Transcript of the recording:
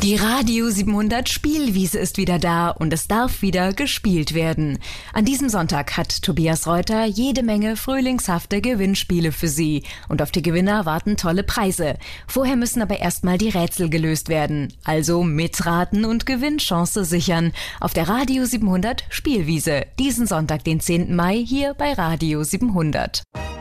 Die Radio 700 Spielwiese ist wieder da und es darf wieder gespielt werden. An diesem Sonntag hat Tobias Reuter jede Menge frühlingshafte Gewinnspiele für Sie. Und auf die Gewinner warten tolle Preise. Vorher müssen aber erstmal die Rätsel gelöst werden. Also mitraten und Gewinnchance sichern. Auf der Radio 700 Spielwiese. Diesen Sonntag, den 10. Mai, hier bei Radio 700.